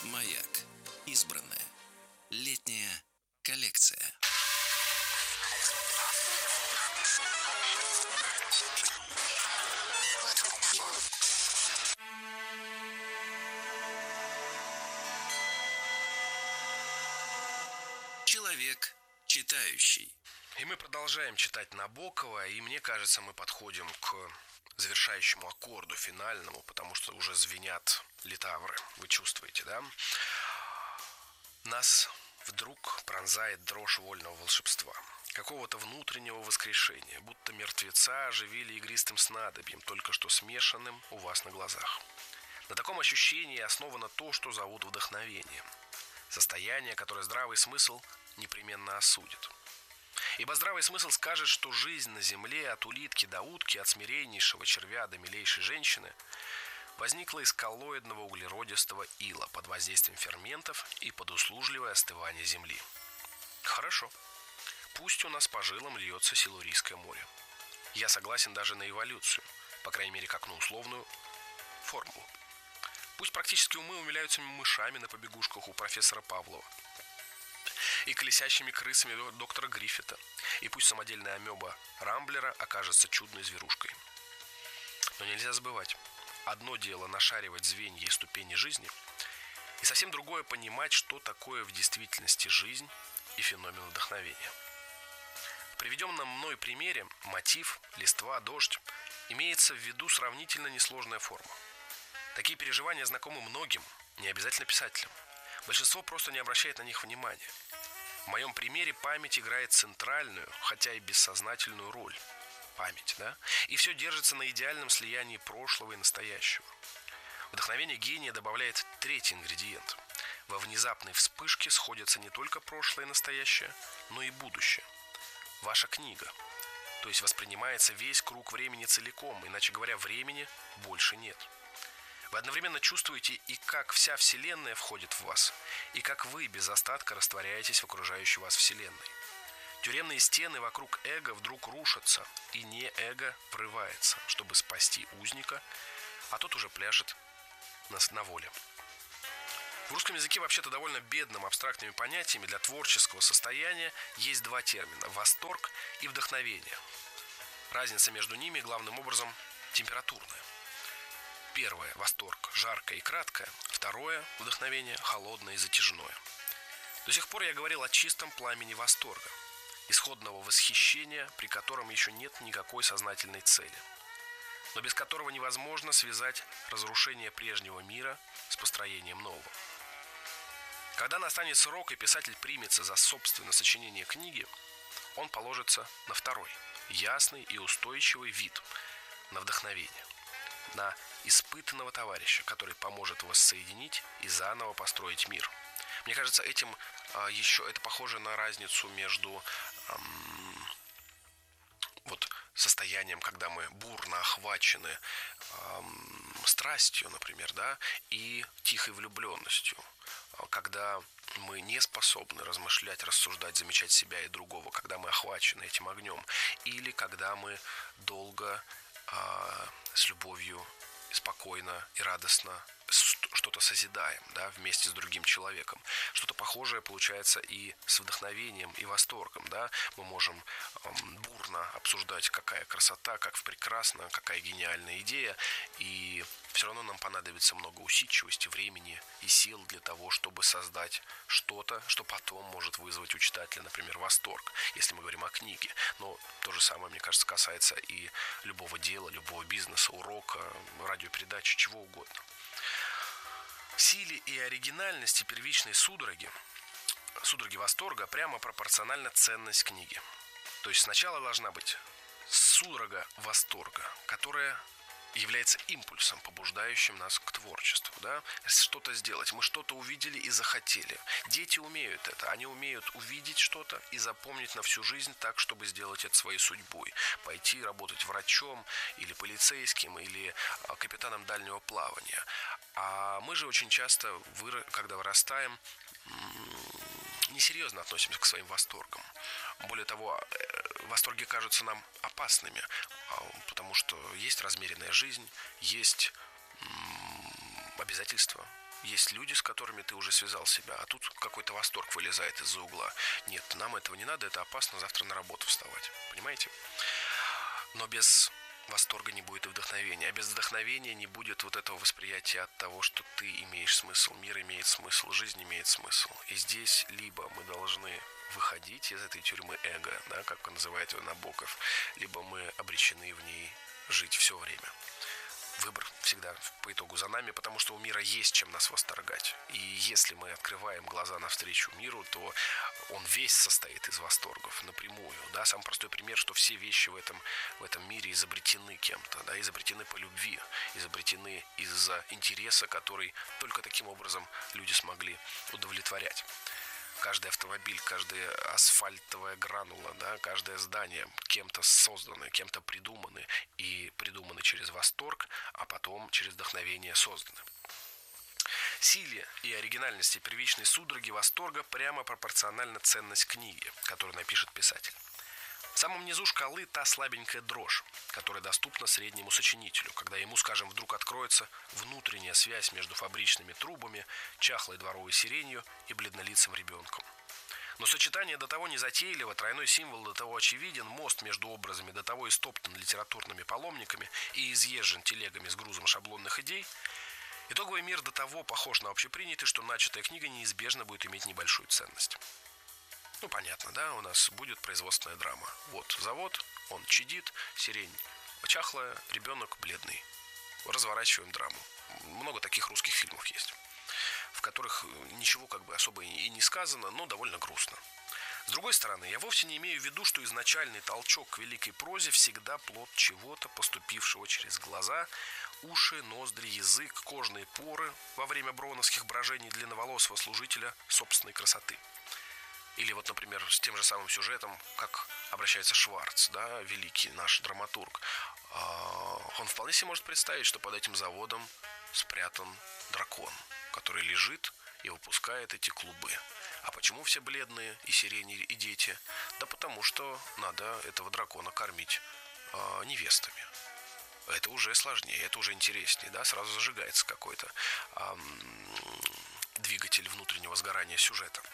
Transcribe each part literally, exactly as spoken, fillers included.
Маяк. Избранное. Летняя коллекция. Человек читающий. И мы продолжаем читать Набокова, и мне кажется, мы подходим к завершающему аккорду финальному, потому что уже звенят литавры. Вы чувствуете, да? Нас вдруг пронзает дрожь вольного волшебства, какого-то внутреннего воскрешения, будто мертвеца оживили игристым снадобьем, только что смешанным у вас на глазах. На таком ощущении основано то, что зовут вдохновением. Состояние, которое здравый смысл непременно осудит. Ибо здравый смысл скажет, что жизнь на земле от улитки до утки, от смиреннейшего червя до милейшей женщины возникла из коллоидного углеродистого ила под воздействием ферментов и под услужливое остывание земли. Хорошо. Пусть у нас по жилам льется Силурийское море. Я согласен даже на эволюцию, по крайней мере, как на условную формулу. Пусть практические умы умиляются мышами на побегушках у профессора Павлова и колесящими крысами доктора Гриффита, и пусть самодельная амеба Рамблера окажется чудной зверушкой. Но нельзя забывать, одно дело нашаривать звенья и ступени жизни, и совсем другое понимать, что такое в действительности жизнь и феномен вдохновения. В приведенном мной примере мотив, листва, дождь имеется в виду сравнительно несложная форма. Такие переживания знакомы многим, не обязательно писателям. Большинство просто не обращает на них внимания. В моем примере память играет центральную, хотя и бессознательную роль. Память, да? И все держится на идеальном слиянии прошлого и настоящего. Вдохновение гения добавляет третий ингредиент. Во внезапной вспышке сходятся не только прошлое и настоящее, но и будущее. Ваша книга. То есть воспринимается весь круг времени целиком, иначе говоря, времени больше нет. Вы одновременно чувствуете и как вся Вселенная входит в вас, и как вы без остатка растворяетесь в окружающей вас Вселенной. Тюремные стены вокруг эго вдруг рушатся, и не эго врывается, чтобы спасти узника, а тот уже пляшет на, на воле. В русском языке вообще-то довольно бедным абстрактными понятиями для творческого состояния есть два термина – восторг и вдохновение. Разница между ними главным образом температурная. Первое – восторг, жаркое и краткое. Второе – вдохновение, холодное и затяжное. До сих пор я говорил о чистом пламени восторга, исходного восхищения, при котором еще нет никакой сознательной цели, но без которого невозможно связать разрушение прежнего мира с построением нового. Когда настанет срок и писатель примется за собственное сочинение книги, он положится на второй, ясный и устойчивый вид, на вдохновение, на испытанного товарища, который поможет воссоединить и заново построить мир. Мне кажется, этим а, еще это похоже на разницу между эм, вот состоянием, когда мы бурно охвачены эм, страстью, например, да, и тихой влюбленностью, когда мы не способны размышлять, рассуждать, замечать себя и другого, когда мы охвачены этим огнем, или когда мы долго э, с любовью, спокойно и радостно что-то созидаем, да, вместе с другим человеком. Что-то похожее получается и с вдохновением и восторгом, да. Мы можем эм, бурно обсуждать, какая красота, как прекрасно, какая гениальная идея, и все равно нам понадобится много усидчивости, времени и сил для того, чтобы создать что-то, что потом может вызвать у читателя, например, восторг, если мы говорим о книге. Но то же самое, мне кажется, касается и любого дела, любого бизнеса, урока, радиопередачи, чего угодно. Силе и оригинальности первичной судороги, судороги восторга, прямо пропорциональна ценность книги. То есть сначала должна быть судорога восторга, которая является импульсом, побуждающим нас к творчеству, да? Что-то сделать. Мы что-то увидели и захотели. Дети умеют это. Они умеют увидеть что-то и запомнить на всю жизнь так, чтобы сделать это своей судьбой. Пойти работать врачом или полицейским, или капитаном дальнего плавания. А мы же очень часто, когда вырастаем, несерьезно относимся к своим восторгам. Более того, восторги кажутся нам опасными, потому что есть размеренная жизнь, есть обязательства, есть люди, с которыми ты уже связал себя, а тут какой-то восторг вылезает из-за угла. Нет, нам этого не надо, это опасно, завтра на работу вставать. Понимаете? Но без восторга не будет и вдохновения. А без вдохновения не будет вот этого восприятия от того, что ты имеешь смысл, мир имеет смысл, жизнь имеет смысл. И здесь либо мы должны выходить из этой тюрьмы эго, да, как называет его Набоков, либо мы обречены в ней жить все время. Выбор всегда по итогу за нами, потому что у мира есть чем нас восторгать. И если мы открываем глаза навстречу миру, то он весь состоит из восторгов напрямую. Да? Самый простой пример, что все вещи в этом, в этом мире изобретены кем-то, да? Изобретены по любви, изобретены из-за интереса, который только таким образом люди смогли удовлетворять. Каждый автомобиль, каждая асфальтовая гранула, да, каждое здание кем-то создано, кем-то придуманы. И придуманы через восторг, а потом через вдохновение созданы. Силе и оригинальности первичной судороги восторга прямо пропорциональна ценность книги, которую напишет писатель. В самом низу шкалы та слабенькая дрожь, которая доступна среднему сочинителю, когда ему, скажем, вдруг откроется внутренняя связь между фабричными трубами, чахлой дворовой сиренью и бледнолицым ребенком. Но сочетание до того незатейливо, тройной символ до того очевиден, мост между образами до того истоптан литературными паломниками и изъезжен телегами с грузом шаблонных идей, итоговый мир до того похож на общепринятый, что начатая книга неизбежно будет иметь небольшую ценность. Ну, понятно, да, у нас будет производственная драма. Вот завод, он чадит, сирень чахлая, ребенок бледный. Разворачиваем драму. Много таких русских фильмов есть, в которых ничего как бы особо и не сказано, но довольно грустно. С другой стороны, я вовсе не имею в виду, что изначальный толчок к великой прозе всегда плод чего-то, поступившего через глаза, уши, ноздри, язык, кожные поры во время броуновских брожений длинноволосого служителя собственной красоты. Или вот, например, с тем же самым сюжетом, как обращается Шварц, да, великий наш драматург. Он вполне себе может представить, что под этим заводом спрятан дракон, который лежит и выпускает эти клубы. А почему все бледные и сирени, и дети? Да потому что надо этого дракона кормить э, невестами. Это уже сложнее, это уже интереснее, да, сразу зажигается какой-то э, двигатель внутреннего сгорания сюжета.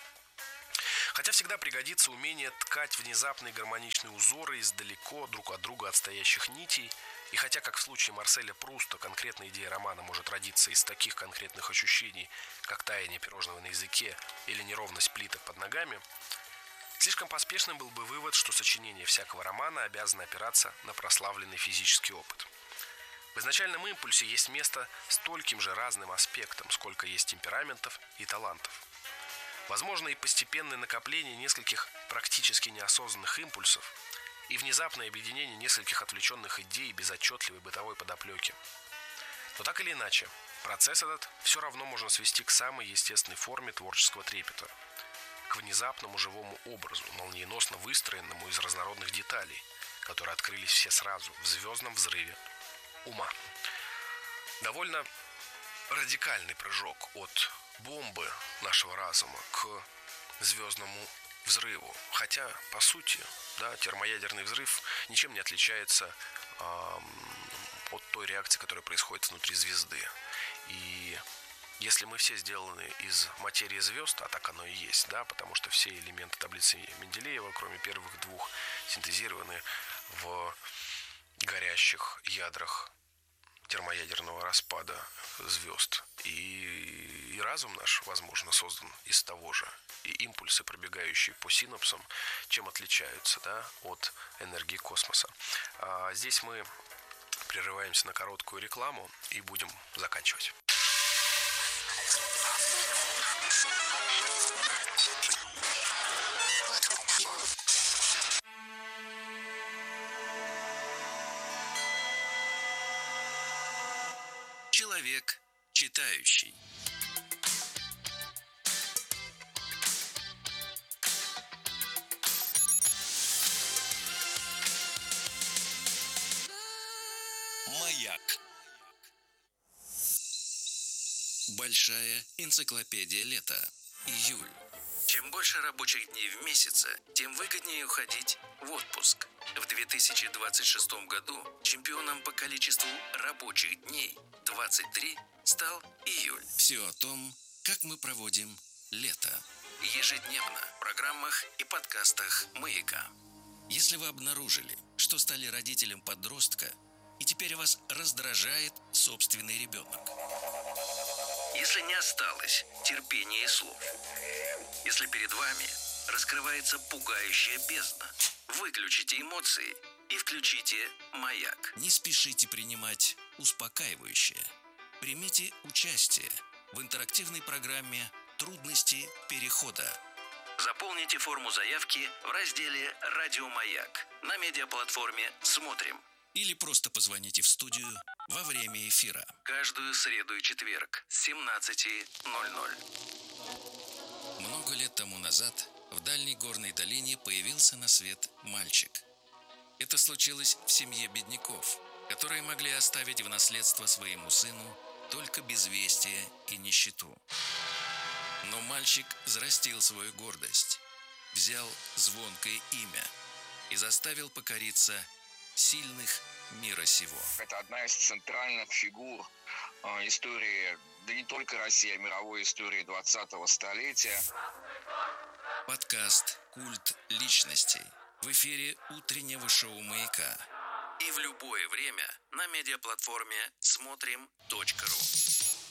Хотя всегда пригодится умение ткать внезапные гармоничные узоры из далеко друг от друга отстоящих нитей. И хотя, как в случае Марселя Пруста, конкретная идея романа может родиться из таких конкретных ощущений, как таяние пирожного на языке или неровность плиток под ногами, слишком поспешным был бы вывод, что сочинение всякого романа обязано опираться на прославленный физический опыт. В изначальном импульсе есть место стольким же разным аспектам, сколько есть темпераментов и талантов. Возможно и постепенное накопление нескольких практически неосознанных импульсов и внезапное объединение нескольких отвлеченных идей без отчетливой бытовой подоплеки. Но так или иначе, процесс этот все равно можно свести к самой естественной форме творческого трепета, к внезапному живому образу, молниеносно выстроенному из разнородных деталей, которые открылись все сразу в звездном взрыве ума. Довольно радикальный прыжок от бомбы нашего разума к звездному взрыву. Хотя, по сути, да, термоядерный взрыв ничем не отличается э, от той реакции, которая происходит внутри звезды. И если мы все сделаны из материи звезд, а так оно и есть, да, потому что все элементы таблицы Менделеева, кроме первых двух, синтезированы в горящих ядрах термоядерного распада звезд. И, и разум наш, возможно, создан из того же. И импульсы, пробегающие по синапсам, чем отличаются, да, от энергии космоса. А здесь мы прерываемся на короткую рекламу и будем заканчивать. Человек читающий. Маяк. Большая энциклопедия лета. Июль. Чем больше рабочих дней в месяце, тем выгоднее уходить в отпуск. В две тысячи двадцать шестом году чемпионом по количеству рабочих дней двадцать три стал июль. Все о том, как мы проводим лето. Ежедневно в программах и подкастах «Маяка». Если вы обнаружили, что стали родителем подростка, и теперь вас раздражает собственный ребенок. Если не осталось терпения и слов. Если перед вами раскрывается пугающая бездна, выключите эмоции и включите «Маяк». Не спешите принимать успокаивающее. Примите участие в интерактивной программе «Трудности перехода». Заполните форму заявки в разделе «Радио Маяк» на медиаплатформе «Смотрим». Или просто позвоните в студию во время эфира. Каждую среду и четверг с семнадцати ноль-ноль. Много лет тому назад в дальней горной долине появился на свет мальчик. Это случилось в семье бедняков, которые могли оставить в наследство своему сыну только безвестие и нищету. Но мальчик взрастил свою гордость, взял звонкое имя и заставил покориться сильных мира сего. Это одна из центральных фигур э, истории, да не только России, а мировой истории двадцатого столетия. Подкаст «Культ личностей» в эфире утреннего шоу «Маяка». И в любое время на медиаплатформе смотрим точка ру.